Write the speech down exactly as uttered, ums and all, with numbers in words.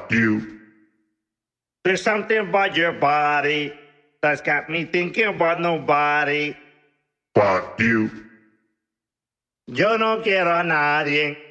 Fuck you. There's something about your body that's got me thinking about nobody. Fuck you. Yo no quiero a nadie.